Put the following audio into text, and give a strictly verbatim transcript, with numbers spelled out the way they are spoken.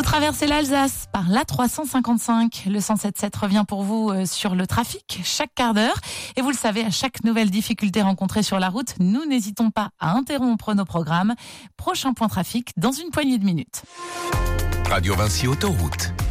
traversez l'Alsace par l'A trois cent cinquante-cinq. Le cent sept sept revient pour vous sur le trafic chaque quart d'heure. Et vous le savez, à chaque nouvelle difficulté rencontrée sur la route, nous n'hésitons pas à interrompre nos programmes. Prochain point trafic dans une poignée de minutes. Radio Vinci Autoroute.